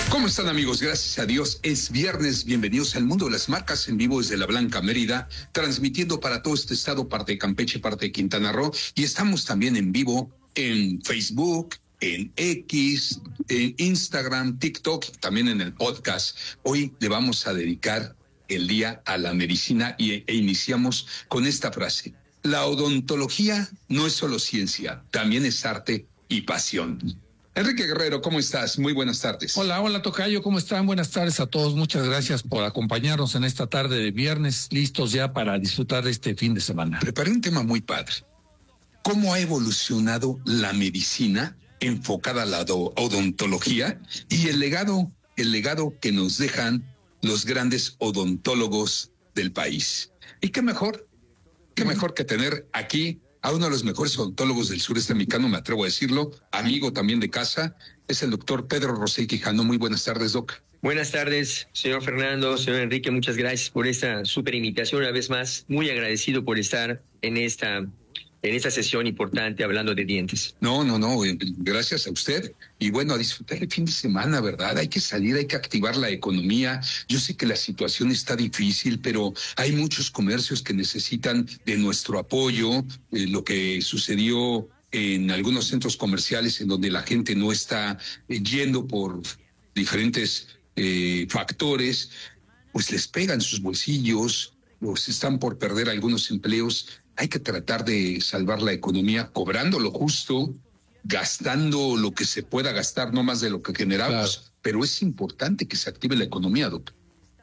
¿Cómo están, amigos? Gracias a Dios es viernes. Bienvenidos al mundo de las marcas en vivo desde La Blanca, Mérida, transmitiendo para todo este estado, parte de Campeche, parte de Quintana Roo, y estamos también en vivo en Facebook, en X, en Instagram, TikTok, también en el podcast. Hoy le vamos a dedicar el día a la medicina e iniciamos con esta frase: la odontología no es solo ciencia, también es arte y pasión. Enrique Guerrero, ¿cómo estás? Muy buenas tardes. Hola, tocayo, ¿cómo están? Buenas tardes a todos. Muchas gracias por acompañarnos en esta tarde de viernes, listos ya para disfrutar de este fin de semana. Preparé un tema muy padre. ¿Cómo ha evolucionado la medicina enfocada a la odontología y el legado que nos dejan los grandes odontólogos del país? Y qué mejor que tener aquí a uno de los mejores odontólogos del sureste mexicano, me atrevo a decirlo, amigo también de casa, es el doctor Pedro Rosell Quijano. Muy buenas tardes, doc. Buenas tardes, señor Fernando, señor Enrique, muchas gracias por esta súper invitación una vez más. Muy agradecido por estar en esta sesión importante hablando de dientes. No, gracias a usted. Y bueno, a disfrutar el fin de semana, ¿verdad? Hay que salir, hay que activar la economía. Yo sé que la situación está difícil, pero hay muchos comercios que necesitan de nuestro apoyo. Lo que sucedió en algunos centros comerciales en donde la gente no está yendo por diferentes factores, pues les pegan sus bolsillos, pues están por perder algunos empleos. Hay que tratar de salvar la economía cobrando lo justo, gastando lo que se pueda gastar, no más de lo que generamos. Claro. Pero es importante que se active la economía, doctor.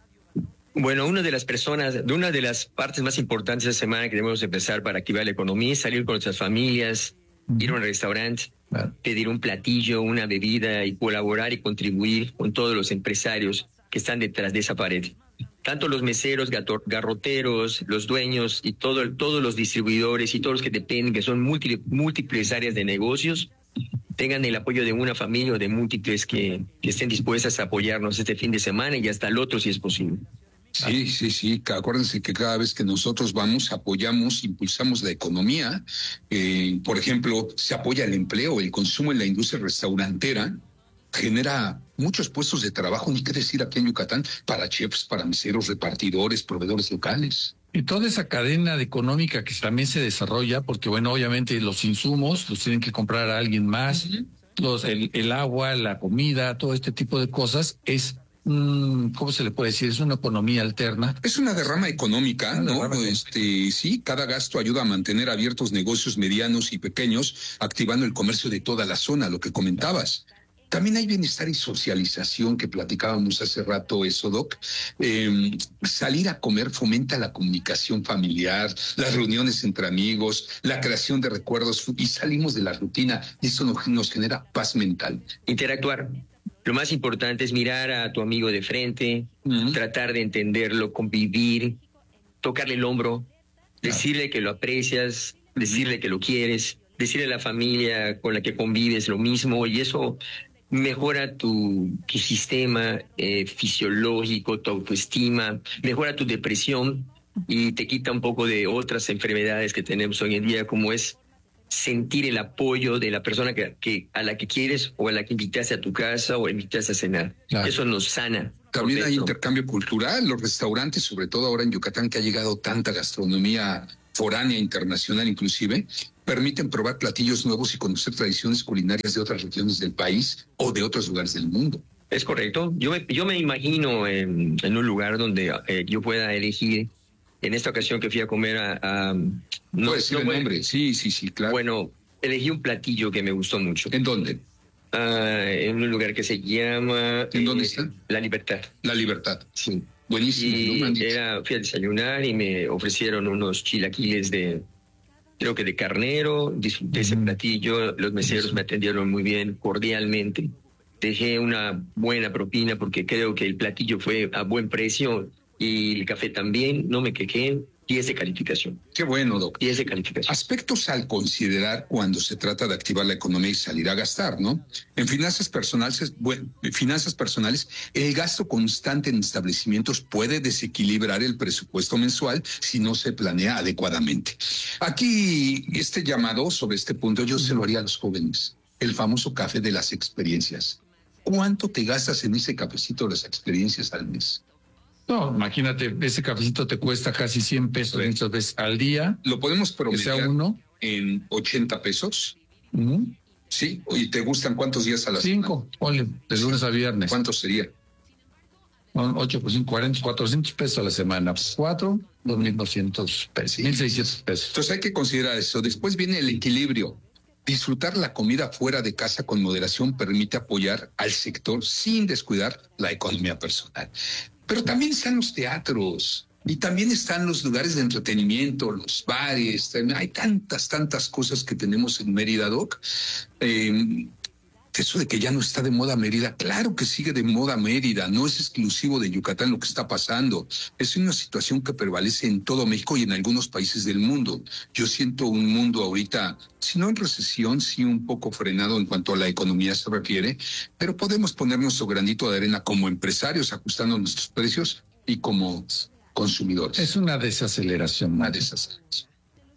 Bueno, una de las partes más importantes de la semana que debemos empezar para activar la economía es salir con nuestras familias, ir a un restaurante, pedir un platillo, una bebida y colaborar y contribuir con todos los empresarios que están detrás de esa pared. Tanto los meseros, garroteros, los dueños y todos los distribuidores y todos los que dependen, que son múltiples áreas de negocios, tengan el apoyo de una familia o de múltiples que estén dispuestas a apoyarnos este fin de semana y hasta el otro si es posible. Sí. Acuérdense que cada vez que nosotros vamos, apoyamos, impulsamos la economía. Por ejemplo, se apoya el empleo, el consumo en la industria restaurantera. Genera muchos puestos de trabajo, ni qué decir aquí en Yucatán, para chefs, para meseros, repartidores, proveedores locales. Y toda esa cadena económica que también se desarrolla, porque bueno, obviamente los insumos los tienen que comprar a alguien más, el agua, la comida, todo este tipo de cosas es... ¿cómo se le puede decir? Es una economía alterna. Es una derrama económica, ¿no? Sí, cada gasto ayuda a mantener abiertos negocios medianos y pequeños, activando el comercio de toda la zona, lo que comentabas. También hay bienestar y socialización que platicábamos hace rato, eso, doc. Salir a comer fomenta la comunicación familiar, las reuniones entre amigos, la creación de recuerdos y salimos de la rutina y eso nos genera paz mental. Interactuar. Lo más importante es mirar a tu amigo de frente, tratar de entenderlo, convivir, tocarle el hombro, decirle que lo aprecias, decirle que lo quieres, decirle a la familia con la que convives lo mismo, y eso mejora tu sistema fisiológico, tu autoestima, mejora tu depresión y te quita un poco de otras enfermedades que tenemos hoy en día, como es sentir el apoyo de la persona a la que quieres o a la que invitaste a tu casa o invitaste a cenar. Claro. Eso nos sana. También hay intercambio cultural, los restaurantes, sobre todo ahora en Yucatán, que ha llegado tanta gastronomía foránea, internacional inclusive, permiten probar platillos nuevos y conocer tradiciones culinarias de otras regiones del país o de otros lugares del mundo. Es correcto. Yo me imagino en un lugar donde yo pueda elegir. En esta ocasión que fui a comer no decir el nombre. Sí, claro. Bueno, elegí un platillo que me gustó mucho. ¿En dónde? En un lugar que se llama... ¿En dónde está? La Libertad. La Libertad. Sí. Buenísimo. Y fui a desayunar y me ofrecieron unos chilaquiles creo que de carnero. Disfruté ese platillo. Los meseros me atendieron muy bien, cordialmente. Dejé una buena propina porque creo que el platillo fue a buen precio. Y el café también, no me quejé, 10 de calificación. Qué bueno, doctor. 10 de calificación. Aspectos al considerar cuando se trata de activar la economía y salir a gastar, ¿no? En finanzas personales, el gasto constante en establecimientos puede desequilibrar el presupuesto mensual si no se planea adecuadamente. Aquí, este llamado sobre este punto yo se lo haría a los jóvenes. El famoso café de las experiencias. ¿Cuánto te gastas en ese cafecito de las experiencias al mes? No, imagínate, ese cafecito te cuesta casi 100 pesos muchas veces al día. Lo podemos promediar que sea uno en 80 pesos. Sí, ¿y te gustan cuántos días a la 5, ponle, de lunes a viernes. ¿Cuánto sería? 8 por 5, 40, 400 pesos a la semana. 4, 2.200 pesos, 1.600 pesos. Entonces hay que considerar eso. Después viene el equilibrio. Disfrutar la comida fuera de casa con moderación permite apoyar al sector sin descuidar la economía personal. Pero también están los teatros y también están los lugares de entretenimiento, los bares. Hay tantas cosas que tenemos en Mérida, Doc. Eso de que ya no está de moda Mérida, claro que sigue de moda Mérida, no es exclusivo de Yucatán lo que está pasando. Es una situación que prevalece en todo México y en algunos países del mundo. Yo siento un mundo ahorita, si no en recesión, sí un poco frenado en cuanto a la economía se refiere, pero podemos poner nuestro granito de arena como empresarios, ajustando nuestros precios y como consumidores. Es una desaceleración. Una desaceleración.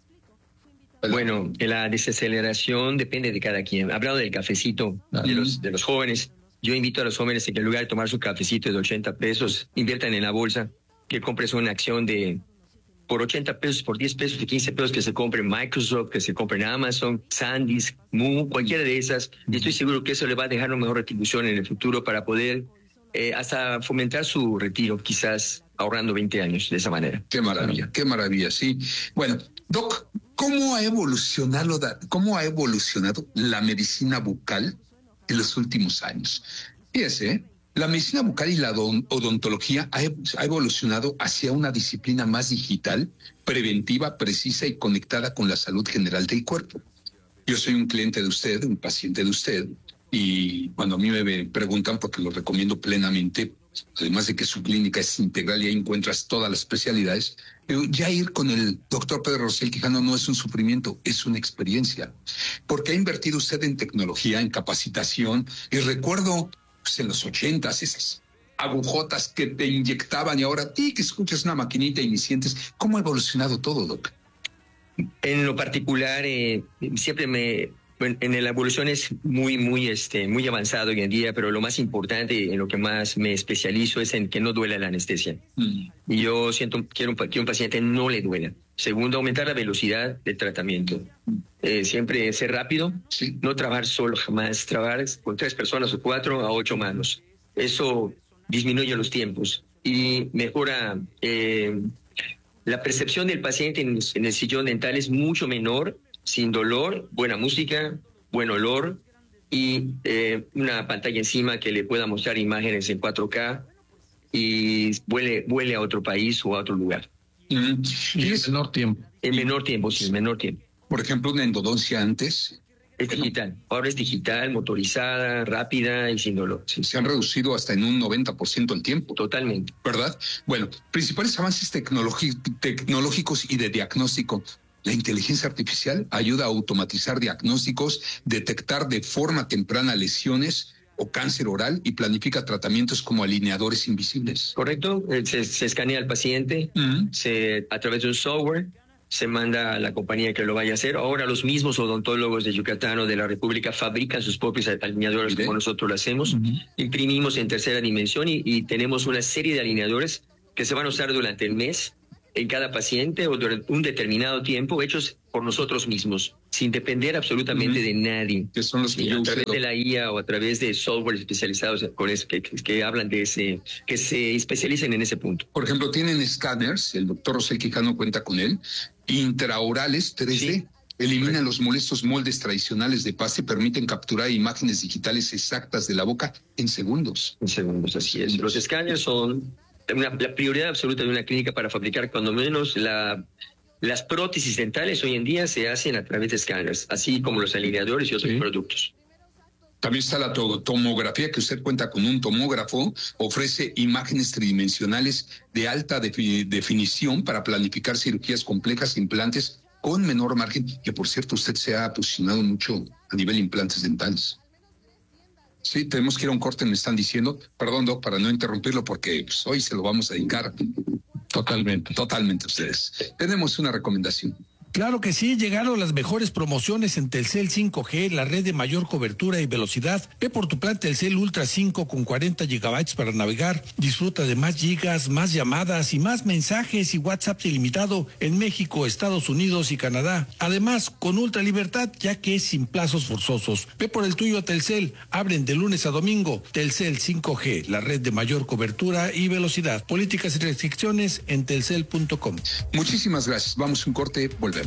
Bueno, la desaceleración depende de cada quien. Hablando del cafecito de los jóvenes, yo invito a los jóvenes a que en lugar de tomar su cafecito de 80 pesos, inviertan en la bolsa, que compres una acción por 80 pesos, por 10 pesos, de 15 pesos, que se compre en Microsoft, que se compre en Amazon, SanDisk, Moo, cualquiera de esas. Y estoy seguro que eso le va a dejar una mejor retribución en el futuro para poder hasta fomentar su retiro, quizás ahorrando 20 años de esa manera. Qué maravilla, sí. Bueno, Doc, ¿cómo ha evolucionado la medicina bucal en los últimos años? Fíjese, la medicina bucal y la odontología ha evolucionado hacia una disciplina más digital, preventiva, precisa y conectada con la salud general del cuerpo. Yo soy un cliente de usted, un paciente de usted, y cuando a mí me preguntan, porque lo recomiendo plenamente, además de que su clínica es integral y ahí encuentras todas las especialidades, ya ir con el doctor Pedro Rosell Quijano no es un sufrimiento, es una experiencia. Porque ha invertido usted en tecnología, en capacitación, y recuerdo pues, en los 80s esas agujotas que te inyectaban y ahora a ti que escuchas una maquinita y ni sientes. ¿Cómo ha evolucionado todo, Doc? En lo particular, siempre en la evolución es muy avanzado hoy en día, pero lo más importante, en lo que más me especializo, es en que no duela la anestesia. Y yo quiero que un paciente no le duela. Segundo, aumentar la velocidad del tratamiento. Siempre ser rápido, no trabajar solo jamás, trabajar con 3 personas o 4 a 8 manos. Eso disminuye los tiempos y mejora la percepción del paciente en el sillón dental es mucho menor, sin dolor, buena música, buen olor y una pantalla encima que le pueda mostrar imágenes en 4K y vuele a otro país o a otro lugar. Y en menor tiempo. En menor tiempo, sí, en menor tiempo. Por ejemplo, una endodoncia antes. Es digital. Ahora es digital, motorizada, rápida y sin dolor. Sí. Se han reducido hasta en un 90% el tiempo. Totalmente. ¿Verdad? Bueno, principales avances tecnológicos y de diagnóstico. La inteligencia artificial ayuda a automatizar diagnósticos, detectar de forma temprana lesiones o cáncer oral y planifica tratamientos como alineadores invisibles. Correcto. Se escanea al paciente a través de un software. Se manda a la compañía que lo vaya a hacer. Ahora los mismos odontólogos de Yucatán o de la República fabrican sus propios alineadores como nosotros lo hacemos. Imprimimos en tercera dimensión y tenemos una serie de alineadores que se van a usar durante el mes en cada paciente o durante un determinado tiempo, hechos por nosotros mismos, sin depender absolutamente de nadie. Que son los que a través de la IA o a través de software especializados que hablan de que se especialicen en ese punto. Por ejemplo, tienen escáneres, el doctor Rosell Quijano cuenta con él, intraorales 3D. Sí. Eliminan los molestos moldes tradicionales de pasta y permiten capturar imágenes digitales exactas de la boca en segundos. En segundos, así es. Los escáneres son la prioridad absoluta de una clínica para fabricar cuando menos las prótesis dentales hoy en día se hacen a través de escáneres, así como los alineadores y otros productos. También está la tomografía, que usted cuenta con un tomógrafo, ofrece imágenes tridimensionales de alta definición para planificar cirugías complejas, implantes con menor margen, que por cierto usted se ha posicionado mucho a nivel de implantes dentales. Sí, tenemos que ir a un corte, me están diciendo. Perdón, Doc, para no interrumpirlo, porque pues, hoy se lo vamos a dedicar. Totalmente a ustedes. Tenemos una recomendación. Claro que sí, llegaron las mejores promociones en Telcel 5G, la red de mayor cobertura y velocidad. Ve por tu plan Telcel Ultra 5 con 40 gigabytes para navegar. Disfruta de más gigas, más llamadas y más mensajes y WhatsApp ilimitado en México, Estados Unidos y Canadá. Además, con ultra libertad, ya que es sin plazos forzosos. Ve por el tuyo a Telcel. Abren de lunes a domingo. Telcel 5G, la red de mayor cobertura y velocidad. Políticas y restricciones en telcel.com. Muchísimas gracias. Vamos a un corte, volvemos.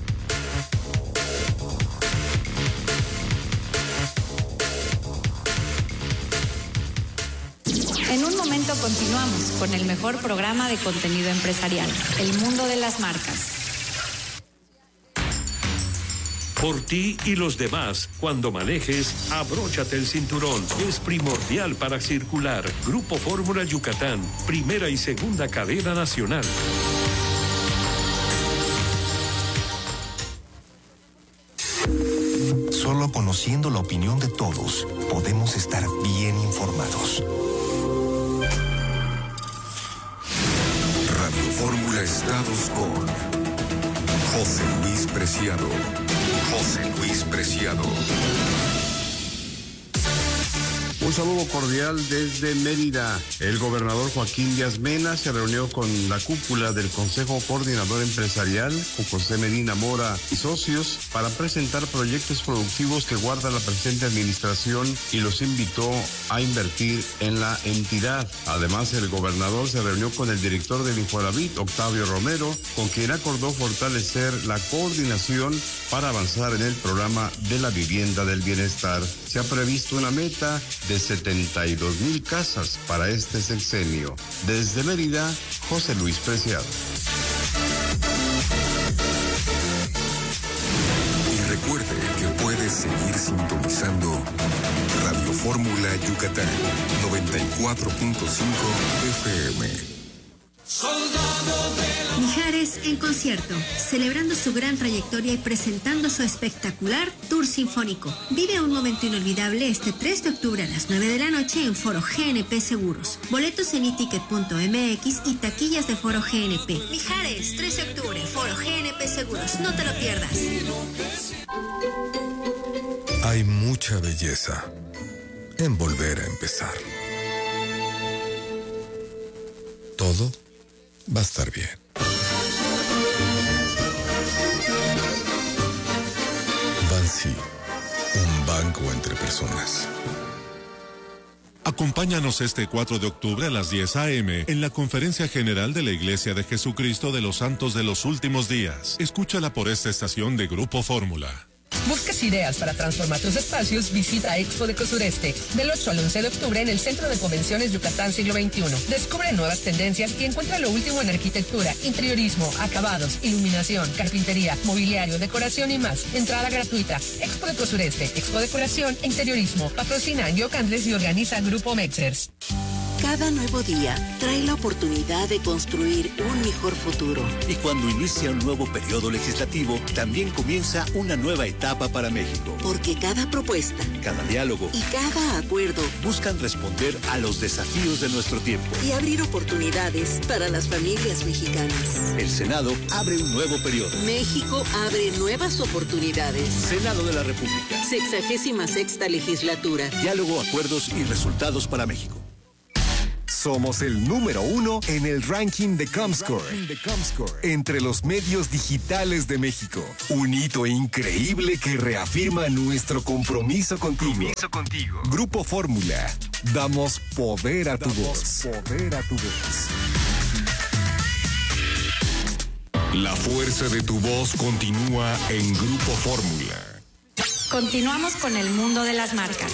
En un momento continuamos con el mejor programa de contenido empresarial, El Mundo de las Marcas. Por ti y los demás, cuando manejes, abróchate el cinturón. Es primordial para circular. Grupo Fórmula Yucatán, primera y segunda cadena nacional. Solo conociendo la opinión de todos, podemos estar bien informados. Radio Fórmula Estados con José Luis Preciado. José Luis Preciado. Un saludo cordial desde Mérida. El gobernador Joaquín Díaz Mena se reunió con la cúpula del Consejo Coordinador Empresarial, con José Medina Mora y socios, para presentar proyectos productivos que guarda la presente administración y los invitó a invertir en la entidad. Además, el gobernador se reunió con el director del Infonavit, Octavio Romero, con quien acordó fortalecer la coordinación para avanzar en el programa de la vivienda del bienestar. Se ha previsto una meta de 72,000 casas para este sexenio. Desde Mérida, José Luis Preciado. Y recuerde que puede seguir sintonizando Radio Fórmula Yucatán 94.5 FM. Mijares en concierto, celebrando su gran trayectoria y presentando su espectacular tour sinfónico. Vive un momento inolvidable este 3 de octubre a las 9 de la noche en Foro GNP Seguros. Boletos en iticket.mx y taquillas de Foro GNP. Mijares, 3 de octubre, Foro GNP Seguros. No te lo pierdas. Hay mucha belleza en volver a empezar. Todo va a estar bien. Bansi, un banco entre personas. Acompáñanos este 4 de octubre a las 10 a.m. en la Conferencia General de la Iglesia de Jesucristo de los Santos de los Últimos Días. Escúchala por esta estación de Grupo Fórmula. ¿Buscas ideas para transformar tus espacios? Visita Expo de Cosureste del 8 al 11 de octubre en el Centro de Convenciones Yucatán Siglo XXI. Descubre nuevas tendencias y encuentra lo último en arquitectura, interiorismo, acabados, iluminación, carpintería, mobiliario, decoración y más. Entrada gratuita. Expo de Cosureste, Expo Decoración e Interiorismo. Patrocina Yoc Andrés y organiza Grupo Mexers. Cada nuevo día trae la oportunidad de construir un mejor futuro. Y cuando inicia un nuevo periodo legislativo, también comienza una nueva etapa para México. Porque cada propuesta, cada diálogo y cada acuerdo buscan responder a los desafíos de nuestro tiempo y abrir oportunidades para las familias mexicanas. El Senado abre un nuevo periodo. México abre nuevas oportunidades. Senado de la República. 66ª legislatura. Diálogo, acuerdos y resultados para México. Somos el número 1 en el ranking de Comscore entre los medios digitales de México. Un hito increíble que reafirma nuestro compromiso contigo. Grupo Fórmula. Damos poder a tu voz. La fuerza de tu voz continúa en Grupo Fórmula. Continuamos con el mundo de las marcas.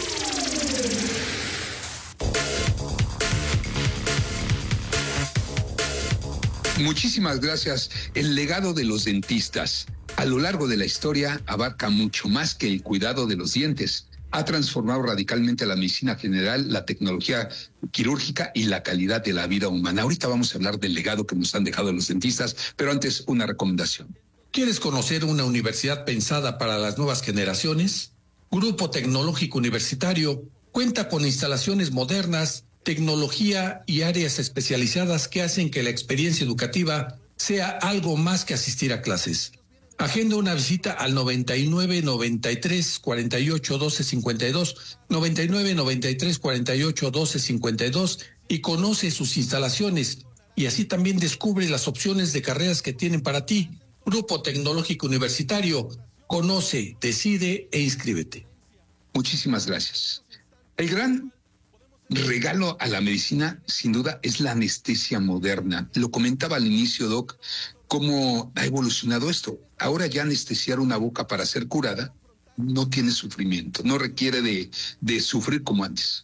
Muchísimas gracias. El legado de los dentistas a lo largo de la historia abarca mucho más que el cuidado de los dientes. Ha transformado radicalmente la medicina general, la tecnología quirúrgica y la calidad de la vida humana. Ahorita vamos a hablar del legado que nos han dejado los dentistas, pero antes una recomendación. ¿Quieres conocer una universidad pensada para las nuevas generaciones? Grupo Tecnológico Universitario cuenta con instalaciones modernas, tecnología y áreas especializadas que hacen que la experiencia educativa sea algo más que asistir a clases. Agenda una visita al 99 93 48 12 52, 99 93 48 12 52 y conoce sus instalaciones y así también descubre las opciones de carreras que tienen para ti. Grupo Tecnológico Universitario, conoce, decide e inscríbete. Muchísimas gracias. El gran regalo a la medicina, sin duda, es la anestesia moderna. Lo comentaba al inicio, Doc, cómo ha evolucionado esto. Ahora ya anestesiar una boca para ser curada no tiene sufrimiento, no requiere de sufrir como antes.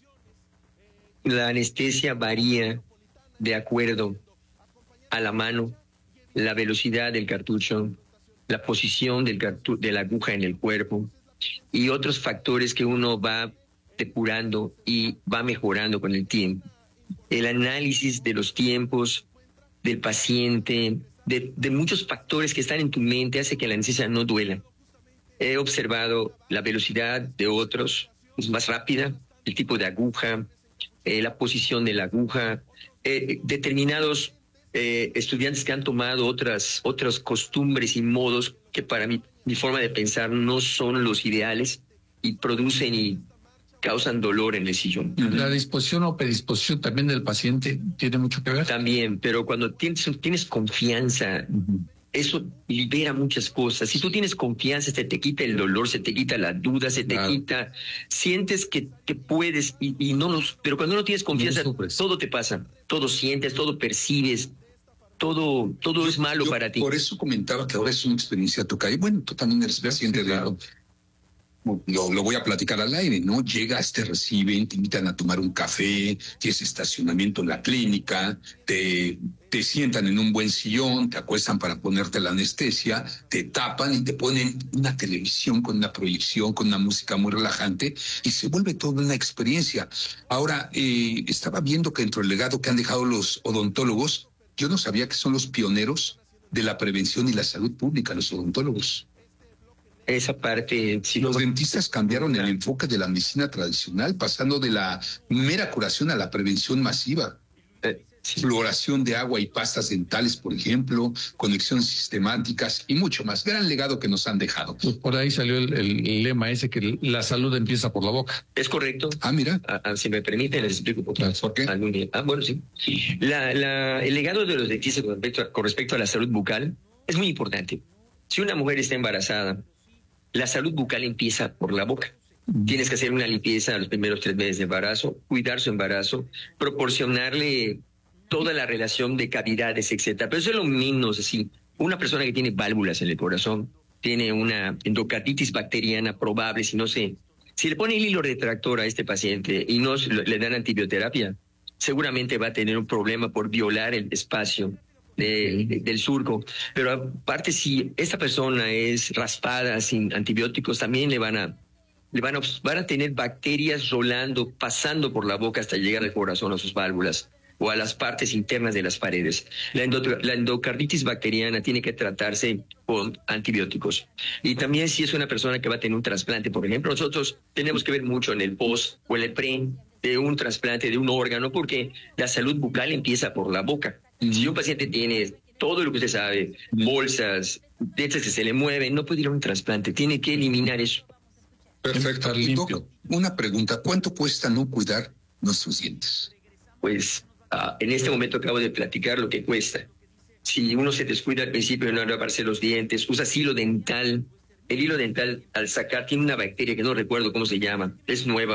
La anestesia varía de acuerdo a la mano, la velocidad del cartucho, la posición de la aguja en el cuerpo y otros factores que uno va depurando y va mejorando con el tiempo. El análisis de los tiempos del paciente, de muchos factores que están en tu mente hace que la anestesia no duela. He observado la velocidad de otros, es más rápida, el tipo de aguja, la posición de la aguja, determinados estudiantes que han tomado otras costumbres y modos que para mi forma de pensar no son los ideales y producen y causan dolor en el sillón. La disposición o predisposición también del paciente tiene mucho que ver. También, pero cuando tienes confianza, eso libera muchas cosas. Si tú tienes confianza, se te quita el dolor, se te quita la duda, se te quita, sientes que puedes y no los, pero cuando no tienes confianza, todo te pasa, todo sientes, todo percibes, todo es malo para ti. Por eso comentaba que ahora es una experiencia tocayo. Bueno, tú también eres paciente de... Lo voy a platicar al aire, ¿no? Llegas, te reciben, te invitan a tomar un café, tienes estacionamiento en la clínica, te sientan en un buen sillón, te acuestan para ponerte la anestesia, te tapan y te ponen una televisión con una proyección, con una música muy relajante y se vuelve toda una experiencia. Ahora, estaba viendo que dentro del legado que han dejado los odontólogos, yo no sabía que son los pioneros de la prevención y la salud pública, los odontólogos. Esa parte... Si los dentistas cambiaron el enfoque de la medicina tradicional, pasando de la mera curación a la prevención masiva. Fluoración de agua y pastas dentales, por ejemplo, conexiones sistemáticas y mucho más. Gran legado que nos han dejado. Pues por ahí salió el lema ese que la salud empieza por la boca. Es correcto. Mira. Si me permiten, les explico un poco. ¿Por qué? Bueno, sí. El legado de los dentistas con respecto a la salud bucal es muy importante. Si una mujer está embarazada, la salud bucal empieza por la boca. Tienes que hacer una limpieza a los primeros 3 meses de embarazo, cuidar su embarazo, proporcionarle toda la relación de cavidades, etcétera. Pero eso es lo menos así. Una persona que tiene válvulas en el corazón, tiene una endocarditis bacteriana probable, si le pone el hilo retractor a este paciente y no le dan antibioterapia, seguramente va a tener un problema por violar el espacio del surco. Pero aparte, si esta persona es raspada sin antibióticos, también van a tener bacterias rolando, pasando por la boca hasta llegar al corazón, a sus válvulas o a las partes internas de las paredes. La endocarditis bacteriana tiene que tratarse con antibióticos. Y también si es una persona que va a tener un trasplante, por ejemplo, nosotros tenemos que ver mucho en el post o en el pre de un trasplante de un órgano, porque la salud bucal empieza por la boca. Si un paciente tiene todo lo que usted sabe, bolsas, dientes que se le mueven, no puede ir a un trasplante, tiene que eliminar eso. Perfecto. Doc, una pregunta, ¿cuánto cuesta no cuidar nuestros dientes? Pues en este momento acabo de platicar lo que cuesta. Si uno se descuida al principio de no lavarse los dientes, usa hilo dental. El hilo dental, al sacar, tiene una bacteria que no recuerdo cómo se llama, es nueva.